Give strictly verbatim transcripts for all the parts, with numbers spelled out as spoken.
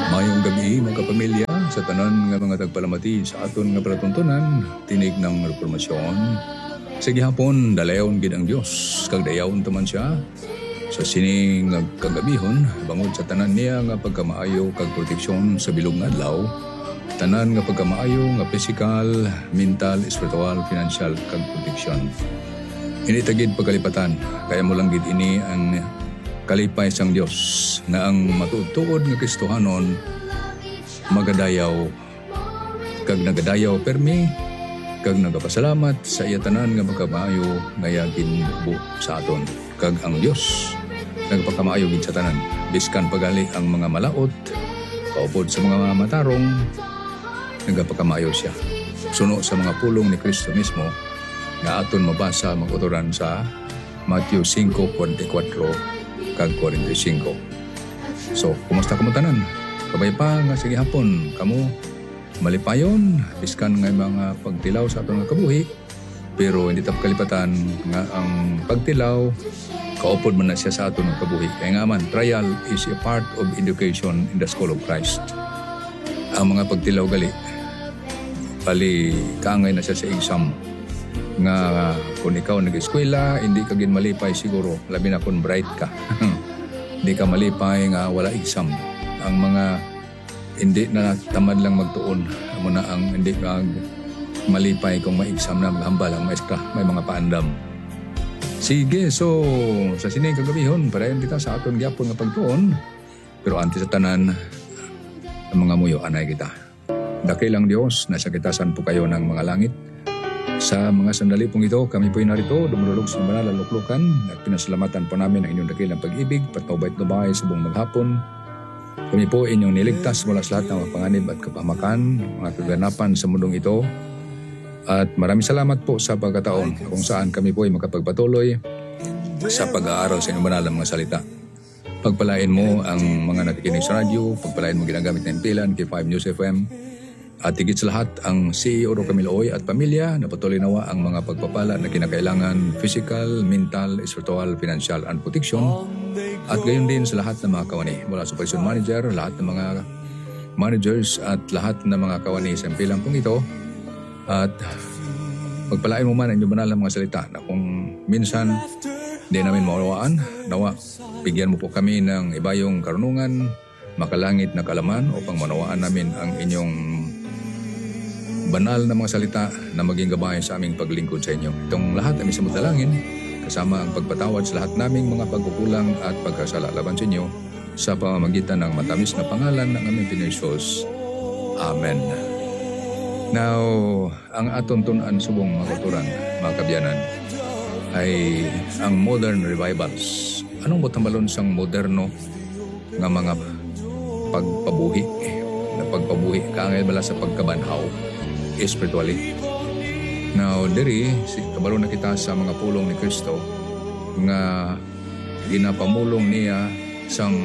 Mayong gabi mga kapamilya sa tanan nga mga tagpalamati sa aton nga palatuntunan tinig ng reformasyon. Sa gihapon dalayon gid ang Dios kag dayawon taman siya sa sining nga kagabihon bangod sa tanan niya nga pagkamaayo kag proteksyon sa bilog nga adlaw. Tanan nga pagkamaayo nga physical, mental, spiritual, financial kag proteksyon. Ini tagid pagkalipatan kaya mo lang gid ini ang kalipay sang Dios na ang matuod nga Kristohanon magadayaw kag nagadayaw permi kag nagapasalamat sa iya tanan nga magkamaayo nga yagin bu sa aton kag ang Dios nagpakamaayo gid sa tanan biskan pagali ang mga malaot kaupod sa mga matarong nagpakamaayo siya suno sa mga pulong ni Kristo mismo nga aton mabasa mag-utoran sa Matthew five forty-four kag forty-five. So, kumusta kamo tanan? Kabay pa nga sige hapon kamo malipayon biskan nga mga pagtilaw sa aton nga kabuhi pero hindi tap kalipatan nga ang pagtilaw kaupod man na siya sa aton nga kabuhi. Kaya nga man, trial is a part of education in the school of Christ. Ang mga pagtilaw gali pali kaangay na siya sa exam nga kung ikaw nag-eskwela, hindi ka gin malipay siguro, labi na kung bright ka. Hindi ka malipay nga wala exam. Ang mga hindi na tamad lang magtuon, amo na ang hindi ka malipay kung may exam na maghambal ang maestra, may mga paandam. Sige, so sa sining kagabihon, parayon kita sa aton gyapon nga pagtuon, pero anti sa tanan, ang mga muyo anay kita. Dakilang Dios, nasa kitasan po kayo ng mga langit. Sa mga sandali pong ito, kami po'y narito, dumululog sa banal na luklukan at pinasalamatan po namin ang inyong dakilang pag-ibig, patnubay at gabay sa buong maghapon. Kami po inyong niligtas mula sa lahat ng mga panganib at kapahamakan, mga kaganapan sa mundong ito. At maraming salamat po sa pagkataon kung saan kami po'y makapagpatuloy sa pag-aaral sa inyong banal na mga salita. Pagpalain mo ang mga nakikinig sa radyo, pagpalain mo ginagamit na impilan, K five News F M, at higit sa lahat ang C E O Ro Camilo Oy at pamilya na patuloy nawa ang mga pagpapala na kinakailangan physical, mental, spiritual, financial, and protection. At gayon din sa lahat ng mga kawani mula sa operation manager, lahat ng mga managers at lahat ng mga kawani sa impilang pong ito. At pagpalain mo man ang inyong banal na mga salita na kung minsan hindi namin maunawaan, nawa bigyan mo po kami ng ibayong karunungan, makalangit na kalaman upang manawaan namin ang inyong banal na mga salita na maging gabay sa aming paglingkod sa inyo. Itong lahat ay sa dalangin, kasama ang pagpatawad sa lahat naming mga pagkukulang at pagkasala laban sa inyo sa pamamagitan ng matamis na pangalan ng aming Pinoy-Jesus. Amen. Now, ang aton tunan subong makuturan, mga kabyanan, ay ang modern revivals. Anong botambalon sang moderno nga mga pagpabuhi, na pagpabuhi, kaangay bala sa pagkabanhaw spiritually. Now, diri, kabalo na kita sa mga pulong ni Kristo nga ginapamulong niya sang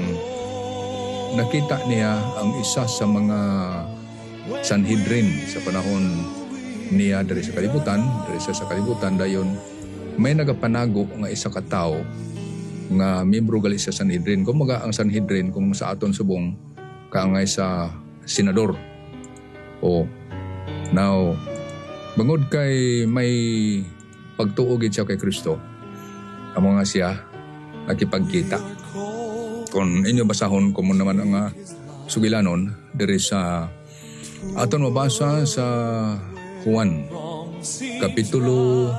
nakita niya ang isa sa mga Sanhedrin sa panahon niya dari sa kalibutan, dari sa, sa kalibutan dayon may nagapanago nga isa ka tawo nga membro gali sa Sanhedrin. Kumaga ang Sanhedrin kung sa aton subong kaangay sa senador. O now, bangod kay may pagtuogid siya kay Kristo, amo nga siya nakipagkita. Kung inyo basahon kung naman ang uh, sugilanon diri sa aton mabasa sa Juan kapitulo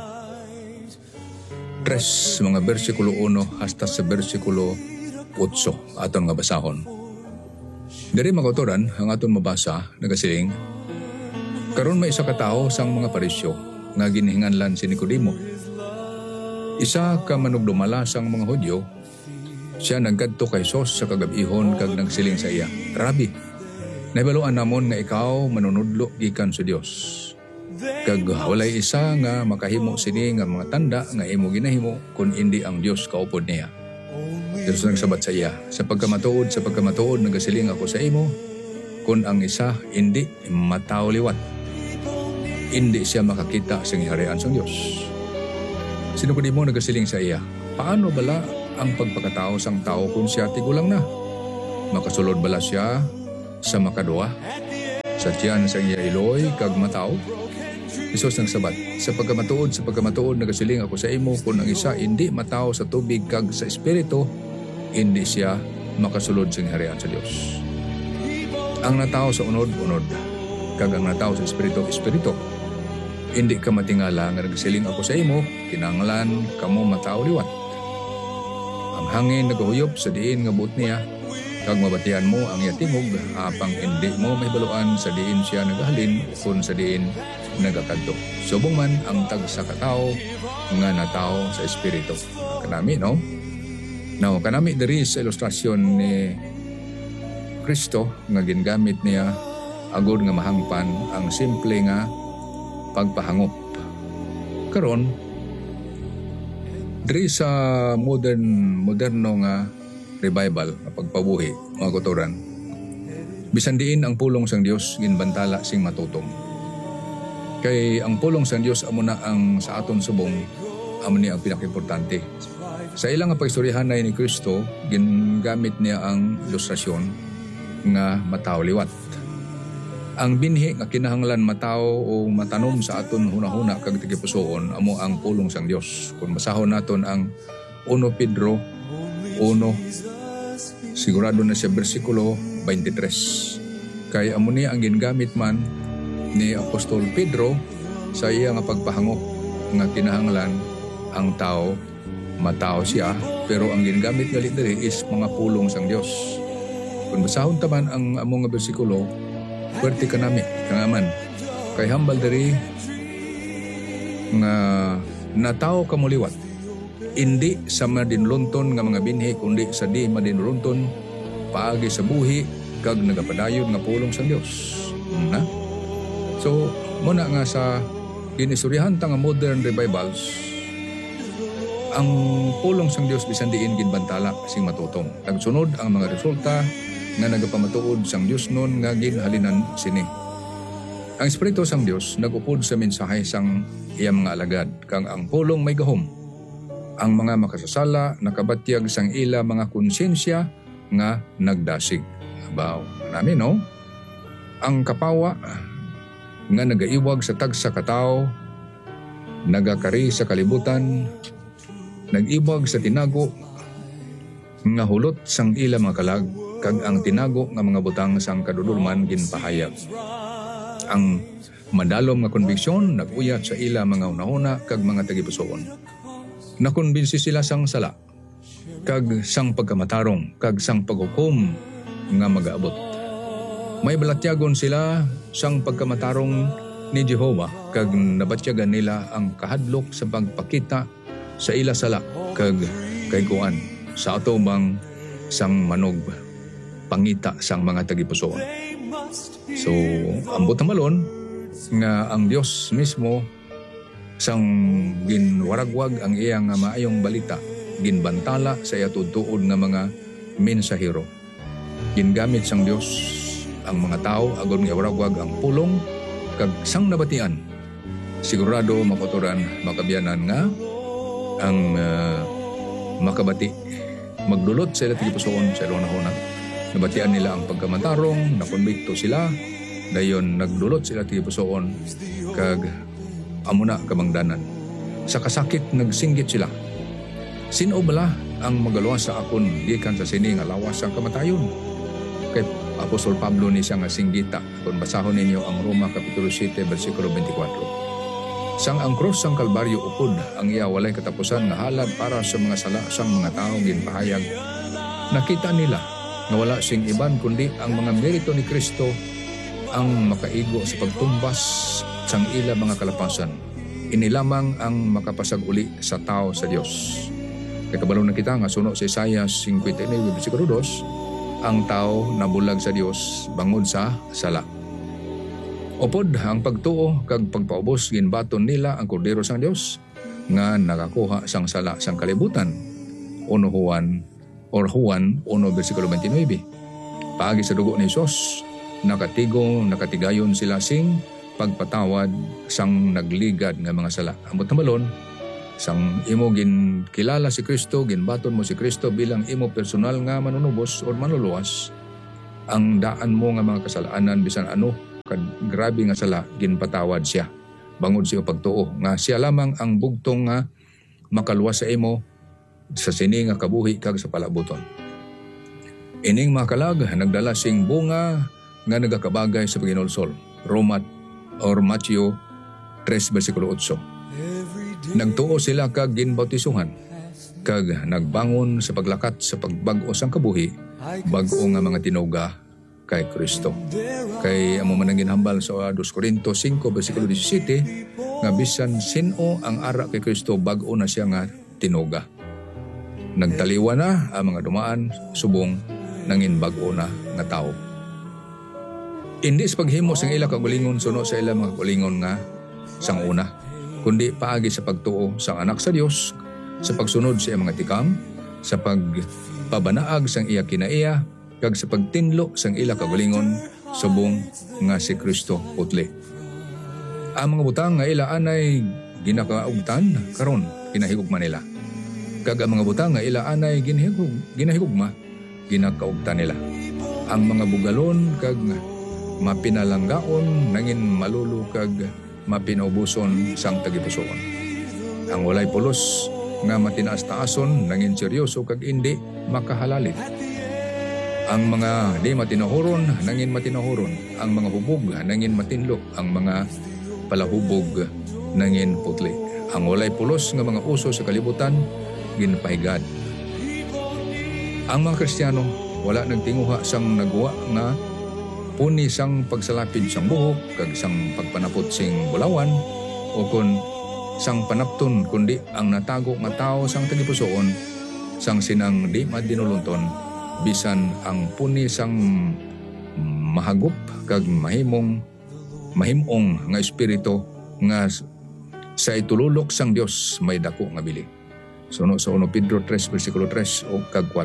tres, mga bersikulo one hasta sa bersikulo eight aton nga basahon. Diri magotoran ang aton mabasa nagasiling, karon may isa ka tawo sang mga parisyo nga ginihinganlan si Nicodemo. Isa ka manugdumala sang mga Hudyo, siya nagkadto kay Sos sa kagabihon kag nagsiling sa iya, Rabi, nahibaluan namon nga ikaw manunudlo gikan sa Dios. Kag walay isa nga makahimo sini nga mga tanda nga imo ginahimo kun indi ang Dios kaupod niya. Dios nagsabat sa iya, sa pagkamatuod, sa pagkamatuod nagasiling ako sa imo, kun ang isa hindi mataw liwat, hindi siya makakita sa harian sa Diyos. Sino ko di mo nagasiling sa iya, paano bala ang pagpakatao sang tao kung siya tigulang na? Makasulod bala siya sa makadua sa tiyan sa iya iloy kag mataw. Isos ng sabat, sa pagkamatuod, sa pagkamatuod, nagasiling ako sa imo, kung ang isa hindi mataw sa tubig kag sa espiritu, hindi siya makasulod sa harian sa Dios. Ang nataw sa unod, unod. Kag ang nataw sa espiritu, espiritu. Hindi ka matingala nga nagasiling ako sa imo, kinanglan kamo mataw liwat. Ang hangin nagahuyop sa diin nga buot niya, kag mabatian mo ang iya tingog, apang hindi mo may baluan sa diin siya nagahalin, kung sa diin nagakadto. Subong man ang tag sa katao nga natao sa espiritu. Kanami, no? Now, kanami diri sa ilustrasyon ni Kristo nga gingamit niya agod nga mahangpan ang simple nga pagpahangop. Karon, diri sa modern moderno nga revival, pagpabuhi, mga kuturan, bisan diin ang pulong sang Dios ginbantala sing matutom. Kay ang pulong sa Dios amo na ang sa aton subong, amo ni ang pinakaimportante. Sa ilang nga pagstoryahanay ni Kristo, gingamit niya ang ilustrasyon nga mataw liwat. Ang binhi nga kinahanglan mataw o matanom sa aton hunahuna kag tigipusoon amo ang pulong sang Dios. Kung basahon naton ang First Pedro one, sigurado na siya bersikulo twenty-three. Kay amo ni ang gingamit man ni Apostol Pedro sa iya nga pagpahangop nga kinahanglan ang tao matao siya, pero ang ginagamit nga diri is mga pulong sang Dios. Kung basahon taman ang among nga bersikulo, puwerte kanami kangaman kay hambal diri nga natao kamuliwat, hindi sa madinlunton nga mga binhi kundi sa di madinlunton paagi sa buhi kag nagapadayon nga pulong sang Dios. Na? So, muna nga sa ginisurihan ta nga modern revivals, ang pulong sang Dios bisan diin ginbantala sing matutong. Nagsunod ang mga resulta nga nagapamatuod sang Dios nun nga ginhalinan sini. Ang Espiritu sang Dios nagupod sa mensahe sang iyang mga alagad kang ang pulong may gahom. Ang mga makasasala nakabatyag sang ila mga konsensya nga nagdasig. Abaw, namin no? Ang kapawa nga nagaiwag sa tagsa katao, nagakari sa kalibutan, nag-ibag sa tinago nga hulot sang ila mga kalag, kag ang tinago nga mga butang sang kadudulman ginpahayag. Ang madalom nga konbiksyon nag-uyat sa ila mga unahuna kag mga tagipusoon. Nakonbinsi sila sang sala, kag sang pagkamatarong, kag sang paghukom nga mag-aabot. May balatyagon sila sang pagkamatarong ni Jehovah, kag nabatyagan nila ang kahadlok sa pagpakita sa ila sala kag kay kuan sa ato bang sang manog pangita sang mga tagipusoon. So, ambot na malon nga ang Dios mismo sang ginwaragwag ang iyang maayong balita, ginbantala sa iya tudtuod nga mga mensahero. Gingamit sang Dios ang mga tao agod nga waragwag ang pulong kag sang nabatian. Sigurado makotoran makabiyanan nga ang uh, makabati magdulot sa ila tigipusoon sa ilong nahunag. Nabatian nila ang pagkamatarong, nakonbikto sila, dayon nagdulot sila tigipusoon kag amuna kamangdanan. Sa kasakit nagsinggit sila. Sino bala ang magaluwas sa akon gikan sa sini nga lawas ang kamatayon? Kay Apostol Pablo ni siya nga singgita. Kung basahon ninyo ang Roma Kapitulo seven versikulo twenty-four. Sang ang krus sang Kalbaryo upod ang iya walay katapusan nga halad para sa mga sala sang mga tao ginpahayag. Nakita nila nga wala sing iban kundi ang mga merito ni Kristo ang makaigo sa pagtumbas sang ila mga kalapasan. Ini lamang ang makapasag-uli sa tao sa Dios. Kay kabalo na kita nga suno sa Isaiah fifty-nine versikulo two, ang tao nabulag sa Dios bangod sa sala. Upod ang pagtuo kag pagpaubos ginbaton nila ang kordero sang Dios nga nakakuha sang sala sang kalibutan. Uno Juan or Juan one versikulo twenty-nine. Paagi sa dugo ni Hesus, nakatigo, nakatigayon sila sing pagpatawad sang nagligad nga mga sala. Amot na malon, sang imo gin kilala si Kristo, ginbaton mo si Kristo bilang imo personal nga manunubos o manluluwas, ang daan mo nga mga kasalanan bisan ano kad grabe nga sala ginpatawad siya bangod siya pagtuo nga siya lamang ang bugtong nga makaluwas sa imo sa sini nga kabuhi kag sa palabuton. Ining makalag nagdala sing bunga nga nagakabagay sa paginulsol. Roma or Matthew three versikulo eight. Nagtuo sila kag ginbautisuhan kag nagbangon sa paglakat sa pagbag-o sang kabuhi bag-o nga mga tinuga kay Kristo. Kay amo man ang ginhambal sa Second Corinthians five versikulo seventeen nga bisan sino ang ara kay Kristo bag-o na siya nga tinuga. Nagtaliwa na ang mga dumaan subong nangin bag-o na nga tao. Hindi sa paghimo sang ila kagulingon suno sa ila mga kagulingon nga sang una, kundi paagi sa pagtuo sang anak sa Dios, sa pagsunod sa iyang mga tikam, sa pagpabanaag sang iya kinaiya, kag sa pagtinlo sang ila kagulingon subong nga si Kristo putli. Ang mga butang nga ila anay ginakaugtan karon kinahigugma nila. Kag ang mga butang nga ila anay ginahigug ginahigugma ginakaugtan nila. Ang mga bugalon kag mapinalanggaon nangin malulu kag mapinaubuson sang tagipusoon. Ang walay pulos nga matinaas-taason nangin seryoso kag indi makahalalit. Ang mga di matinahuron nangin matinahuron, ang mga hubog nangin matinlo, ang mga palahubog nangin putli. Ang walay pulos nga mga uso sa kalibutan ginpahigad. Ang mga Kristiyano wala nagtinguha sang nagwa nga puni sang pagsalapid sang buhok kag sang pagpanapot sing bulawan o kun sang panapton kundi ang natago nga tao sang tagipusoon sang sinang di madinulunton bisan ang puni sang mahagop kag mahimong mahimong nga espiritu nga sa itululok sang Dios may dako nga bili. Suno sa First Pedro three versikulo three o kag four.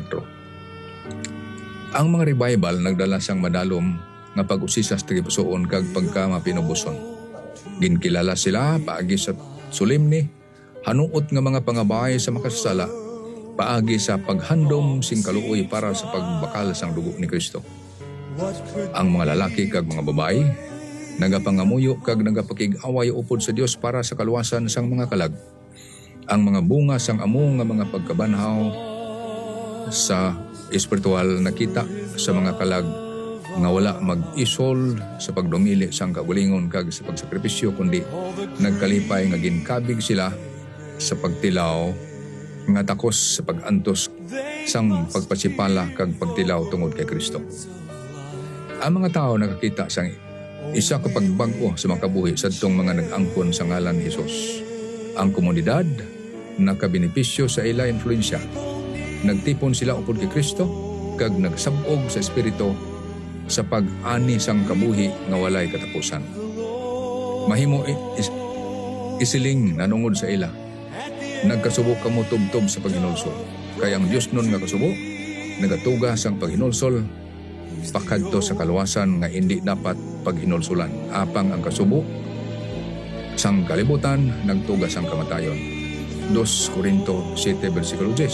Ang mga revival nagdala sang madalom nga pag-usisa sa tagipusoon kag pagka mapinubuson. Ginkilala sila paagi sa solemne, hanuot nga mga pangabay sa makasasala, paagi sa paghandom sing kaluoy para sa pagbakal sang dugo ni Kristo. Ang mga lalaki kag mga babae nagapangamuyo kag nagapakig-away upod sa Dios para sa kaluwasan sang mga kalag. Ang mga bunga sang amo nga mga pagkabanhaw sa espiritual nakita sa mga kalag nga wala mag-isol sa pagdumili sang kagulingon kag sa pagsakripisyo kundi nagkalipay nga ginkabig sila sa pagtilaw nga takos sa pag-antos sang pagpasipala kag pagtilaw tungod kay Kristo. Ang mga tao nakakita sang isa ka pagbago sa mga kabuhi sadtong mga nag-angkon sa ngalan ni Hesus. Ang komunidad nakabenepisyo sa ila influensya. Nagtipon sila upod kay Kristo kag nagsabog sa espiritu sa pag-ani sang kabuhi nga walay katapusan. Mahimo is, isiling nanungod sa ila. Nagkasubo kamo tubtob sa paghinulsol. Kaya ang Dios nun nga kasubo, nagatuga sang paghinulsol, pakadto sa kaluwasan nga hindi dapat paghinulsulan. Apang ang kasubo, sang kalibutan, nagtuga sang kamatayon. Second Corinthians seven versikulo ten.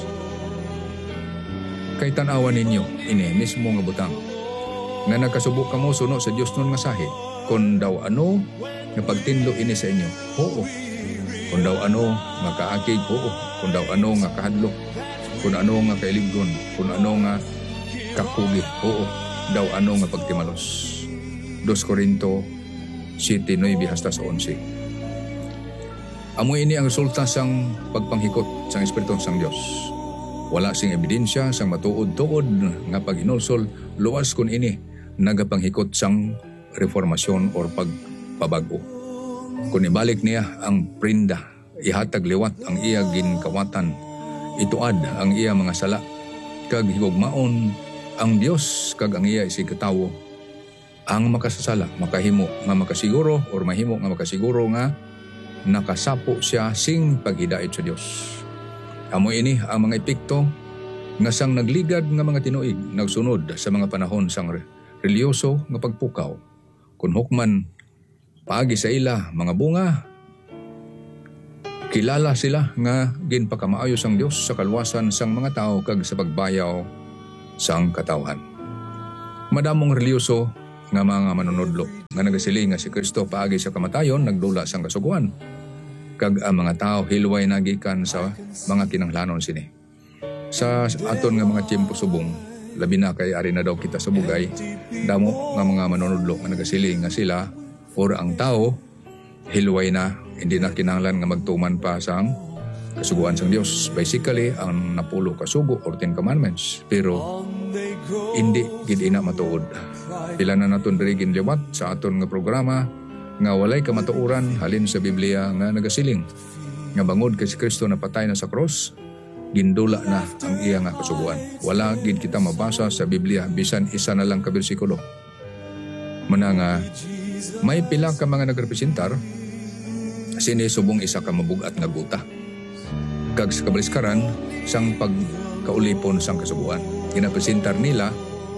Kay tanawan ninyo, ini mismo nga butang nga nagkasubo kamo suno sa Dios nun nga sahi. Kung daw ano nga pagtinlo ini sa inyo, oo. Kung daw ano nga kaakig, oo. Kung daw ano nga kahadlok, kung ano nga kailigon, kung ano nga kakugi, oo. Daw ano nga pagtimalos. Second Corinthians seven nine hasta sa eleven. Amo ini ang resulta sang pagpanghikot sang Espiritu sang Dios. Wala sing ebidensya sang matuod-tuod nga paghinulsol luwas kun ini nagapanghikot sang reformasyon or pagpabago. Kung ibalik niya ang prinda, ihatag liwat ang iya ginkawatan, ituad ang iya mga sala, kag higugmaon ang Dios kag ang iya isigatawo, ang makasasala, makahimo nga makasiguro or mahimo nga makasiguro nga nakasapo siya sing paghidait sa Dios. Amo ini ang mga epekto nga sang nagligad nga mga tinuig nagsunod sa mga panahon sang reliyoso nga pagpukaw. Kung hukman paagi sa ila mga bunga, kilala sila nga ginpakamaayos ang Dios sa kalwasan sang mga tao kag sa pagbayaw sang katawhan. Madamong reliyoso nga mga manunodlo nga nagasiling nga si Kristo paagi sa kamatayon nagdula sang kasuguan. Kag ang mga tao hilway nagikan sa mga kinanglanon sini. Sa aton nga mga tiyempo subong, labi na kay ari na daw kita sa bugay, damo nga mga manunodlo nga nagasiling nga sila or ang tao hilway na, hindi na kinahanglan nga magtuman pa sang kasuguan sang Dios. Basically, ang napulo kasugo or Ten Commandments. Pero hindi gid ina matuod. Pila na naton diri ginliwat sa aton nga programa nga walay kamatuoran halin sa Biblia nga nagasiling nga bangod kay si Kristo napatay na sa cross, gindula na ang iya nga kasuguan. Wala gid kita mabasa sa Biblia bisan isa na lang ka bersikulo. Muna nga may pila ka mga nagrepresentar sini subong isa ka mabugat nga guta. Kag sa kabaliskaran sang pagkaulipon sang kasuguan. Ginapresentar nila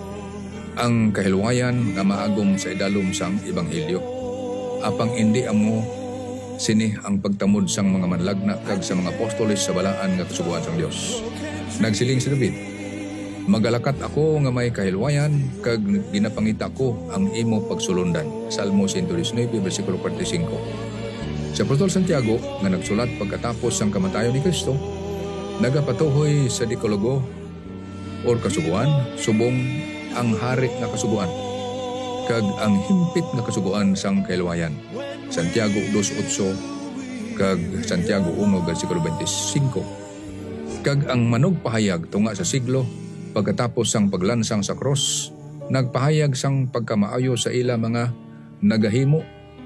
ang kahilwayan nga maagom sa idalom sang ebanghelyo. Apang hindi amo sini ang pagtamod sang mga manlagna kag sa mga apostoles sa balaan nga kasuguan sang Dios. Nagsiling si David, magalakat ako nga may kahilwayan kag ginapangita ko ang imo pagsulundan. Salmo one nineteen versikulo forty-five. Si Apostol Santiago nga nagsulat pagkatapos sang kamatayon ni Kristo, nagapatuhoy sa Dekalogo or kasuguan subong ang hari nga kasuguan kag ang himpit nga kasuguan sang kahilwayan. Santiago two eight kag Santiago one versikulo twenty-five. Kag ang manog pahayag tunga sa siglo pagkatapos sang paglansang sa cross, nagpahayag sang pagkamaayo sa ila mga nagahimo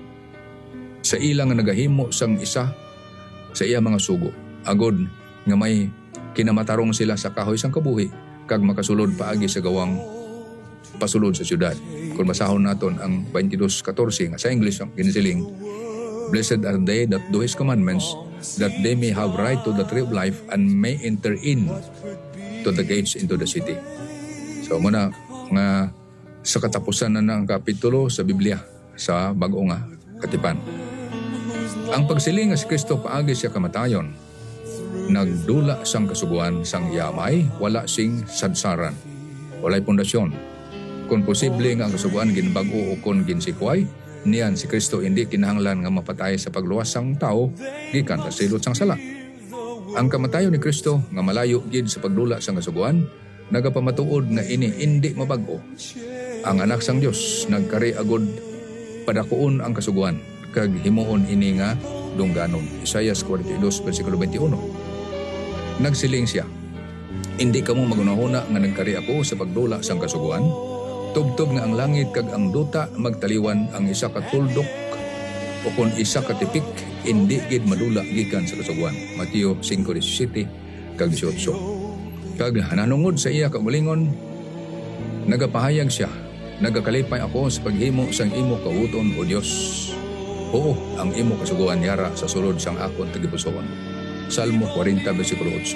sa ila nga nagahimo sang isa sa iya mga sugo. Agod nga may kinamatarong sila sa kahoy sang kabuhi kag makasulod paagi sa gawang pasulod sa syudad. Kung masahon naton ang twenty-two fourteen nga sa English ang ginisiling, blessed are they that do His commandments, that they may have right to the tree of life and may enter in to the gates into the city. So muna nga sa katapusan na ng kapitulo sa Biblia sa bag-o nga katipan. Ang pagsiling nga si Kristo paagi siya kamatayon, nagdula sang kasuguan sang yamay, wala sing sadsaran, walay pundasyon. Kung posible nga ang kasuguan ginbag-o o kung ginsikway, niyan si Kristo hindi kinahanglan nga mapatay sa pagluwas sang tao gikan sa silot sang sala. Ang kamatayon ni Kristo nga malayo gid sa pagdula sang kasuguan, nagapamatuod nga ini hindi mabag-o. Ang anak sang Dios nagkari agod padakuon ang kasuguan kag himuon ini nga dungganon. Isaiah forty-two versikulo twenty-one. Nagsiling siya, hindi kamo magunahuna nga nagkari ako sa pagdula sang kasuguan. Tubtob nga ang langit kag ang duta magtaliwan, ang isa ka tuldok o kung isa ka tipik hindi gid madula gikan sa kasuguan. Mateo five seventeen kag eighteen. Kag nanungod sa iya kaugalingon, nagapahayag siya, nagakalipay ako sa paghimo sang imo kauton o Dios. Oo, ang imo kasuguan yara sa sulod sang akon tagipusoon. Salmo forty versikulo eight.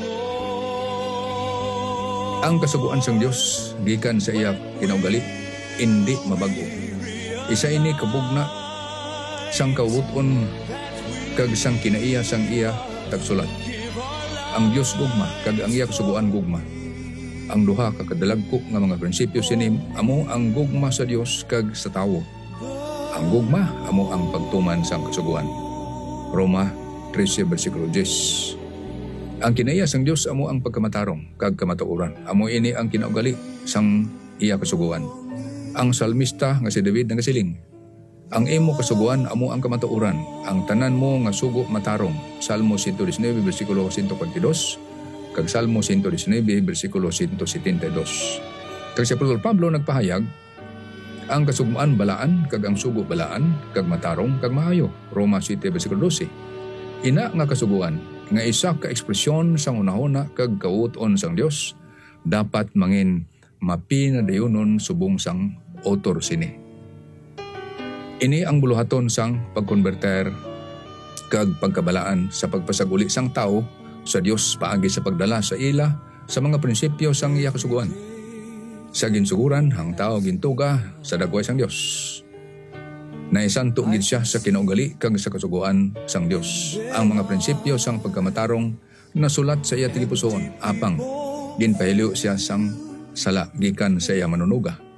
Ang kasuguan sang Dios gikan sa iya kinaugali, hindi mabago. Isa ini kabugna sang kawuton kag sang kinaiya sang iya tagsulat. Ang Dios gugma kag ang iya kasuguan gugma. Ang duha ka kadalagko nga mga prinsipyo sinim amo ang gugma sa Dios kag sa tawo. Ang gugma amo ang pagtuman sang kasuguan. Roma thirteen versikulo ten. Ang kinaiya sang Dios amo ang pagkamatarong kag kamatuoran. Amo ini ang kinaugali sang iya kasuguan. Ang salmista nga si David nagasiling, ang imo kasuguan amo ang kamatuoran, ang tanan mo nga sugo matarong. Salmo one nineteen versikulo one forty-two kag Salmo one nineteen versikulo one seventy-two. Kag si Apostol Pablo nagpahayag, ang kasuguan balaan kag ang sugo balaan kag matarong kag maayo. Roma seven versikulo twelve. Ina nga kasuguan nga isa ka ekspresyon sang unahona kag kawuton sang Dios dapat mangin mapinadayonon subong sang autor sini. Ini ang buluhaton sang pagkonverter kag pagkabalaan sa pagpasaguli sang tao sa Dios paagi sa pagdala sa ila sa mga prinsipyo sang iya kasuguan. Sa ginsuguran ang tao gintuga sa dagway sang Dios. Naisanto gid siya sa kinaugali kag sa kasuguan sang Dios. Ang mga prinsipyo sang pagkamatarong nasulat sa iya tilipusoon apang ginpahilyo siya sang sala gikan sa iya manunuga.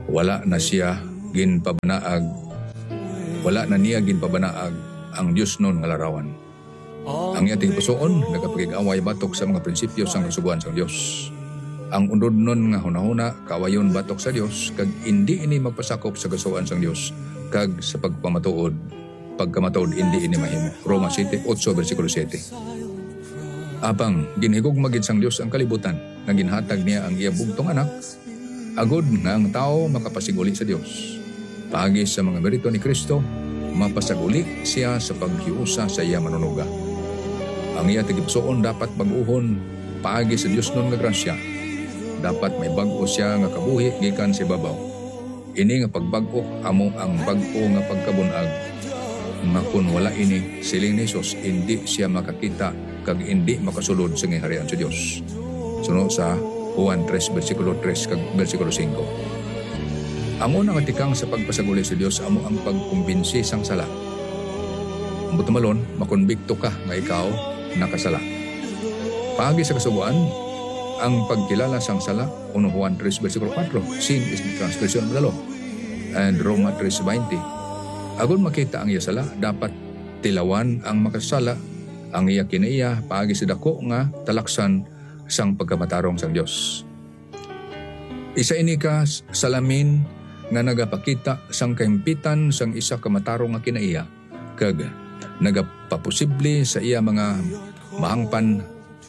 wala na siya ginpabanaag, wala na niya ginpabanaag ang Diyos nun nga larawan. Ang iyating pusoon, nagapagig-away batok sa mga prinsipyo sang kasuguan sang Diyos. Ang unod nun nga hunahuna, kawayon batok sa Diyos, kag hindi ini magpasakop sa kasuguan sang Diyos, kag sa pagpamatuod, pagkamatuod hindi ini mahimo. Roma eight, eight versikulo seven. Apang ginhigog magid sang Diyos ang kalibutan, na ginhatag niya ang iya bugtong anak, agod nga ang tao makapasiguli sa Diyos. Paagi sa mga merito ni Kristo, mapasaguli siya sa paghiusa sa iya manunuga. Ang iya tigipusoon dapat baguhon paagi sa Diyos nun nga grasya. Dapat may bag-o siya nga kabuhi gikan sa ibabaw. Ini nga pagbag-o amo ang bag-o nga pagkabunag. Nga kun wala ini siling ni Jesus, hindi siya makakita kag hindi makasulod sa ngiharian sa Diyos. Sunod sa Juan three versikulo three kag versikulo five. Amo na katikang sa pagpasaguli sa Diyos, amo ang pagkumbinsi sang sala. Butumalon, makonbikto ka nga ikaw nakasala. Paagi sa kasubuan, ang pagkilala sang sala, one Juan three versikulo four, sin is the transgression of the law. And Roma three twenty. Agon makita ang iya sala, dapat tilawan ang makasala, ang iya kinaiya, paagi sa dako nga talaksan sang pagkamatarong sang Diyos. Isa ini ka salamin nga nagapakita sang kahimpitan sang isa ka matarong nga kinaiya, kag nagapaposible sa iya mga mahangpan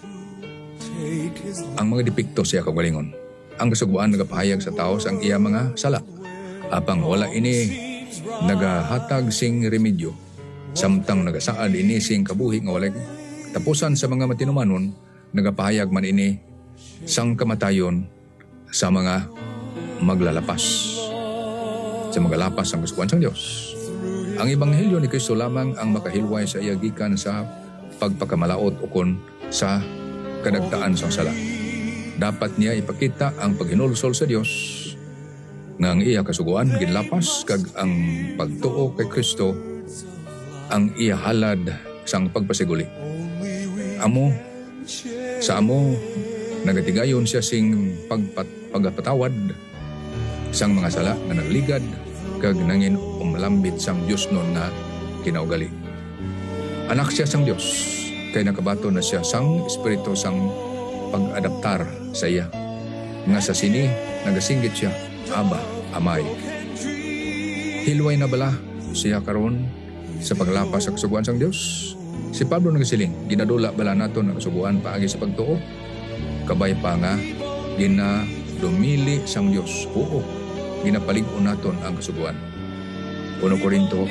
ang mga depekto siya kagalingon. Ang kasugbuan nagapahayag sa tao sang iya mga sala. Apang wala ini nagahatag sing remedyo, samtang nagasaad ini sing kabuhi nga walay tapusan sa mga matinumanon, nagapahayag man ini sang kamatayon sa mga maglalapas, sa magalapas ang kasugbuan sang Diyos. Ang Ebanghelyo ni Kristo lamang ang makahilway sa iya gikan sa pagpakamalaot ukon sa kadagtaan sang sala. Dapat niya ipakita ang paghinulsol sa Diyos nga ang iya kasuguan ginlapas, kag ang pagtuo kay Kristo ang iya halad sang pagpasiguli. Amo sa amo nagatigayon siya sing pagpat, pagpatawad sang mga sala nga nagligad, kag nangin umalambit sang Diyos nun nga kinaugali. Anak siya sang Diyos, kay nakabato na siya sang espiritu sang pag-adaptar sa iya. Nga sa sini, nagasinggit siya, Aba, Amay. Hilway na bala siya karon sa paglapas sa kasuguan sang Diyos. Si Pablo nagasiling, ginadula bala nato ng kasuguan paagi sa pagtuo. Kabay pa nga, ginadumili sang Diyos. Oo, ginapalig-o naton ang kasuguan. one Corinto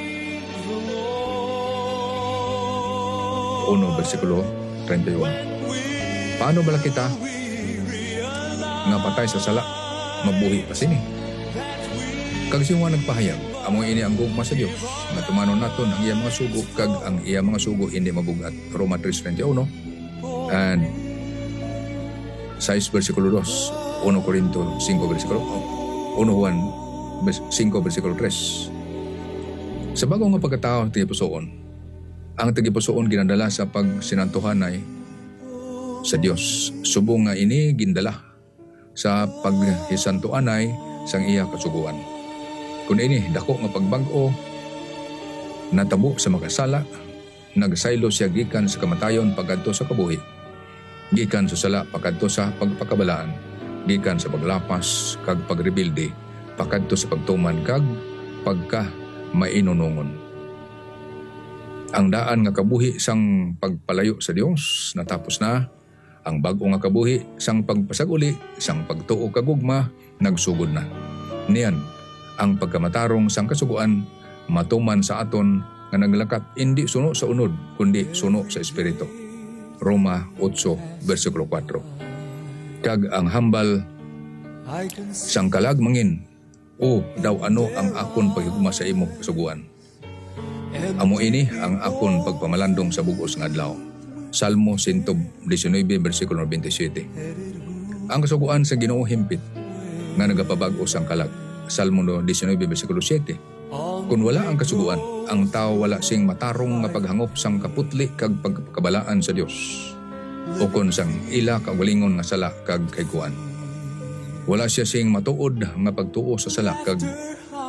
one versikulo thirty-one. Paano bala kita nga patay sa sala, mabuhi pa sini? Kag siya nagpahayag, amo ini ang gugma sa Dios, nga tumanon naton ang iya mga sugo, kag ang iya mga sugo hindi mabugat. Roma three thirty-one and six versikulo two, one Corinto five versikulo one Juan five versikulo three. Sa bagong nga pagkatao tigipusoon, ang tigipusoon ginadala sa pagsinantuhanay sa Dios. Subong nga ini gindala sa paghisantuanay sang iya kasuguan. Kun ini dako nga pagbag-o natabo sa makasala, nagsaylo siya gikan sa kamatayon pagkadto sa kabuhi, gikan sa sala pagkadto sa pagpakabalaan, gikan sa paglapas kag pagrebilde pagkadto sa pagtuman kag pagka mainunungon. Ang daan nga kabuhi sang pagpalayo sa Dios natapos na. Ang bag-o nga kabuhi sang pagpasaguli, sang pagtuo kagugma, nagsugod na. Niyan, ang pagkamatarong sang kasuguan, matuman sa aton nga naglakat, hindi suno sa unod, kundi suno sa espiritu. Roma eight versikulo four. Kag ang hambal sang kalagmangin, o daw ano ang akon paghigugma sa imo kasuguan. Amo ini ang akon pagpamalandong sa bugos nga adlaw. Salmo one nineteen versikulo twenty-seven. Ang kasuguan sa Ginoo himpit nga nagapabag-o sang kalag. Salmo nineteen versikulo seven. Kung wala ang kasuguan, ang tao wala sing matarong nga paghangop sang kaputli kag pagkabalaan sa Dios. O kon sang ila kagalingon nga sala kag kaykuan. Wala siya sing matuod nga pagtuo sa sala kag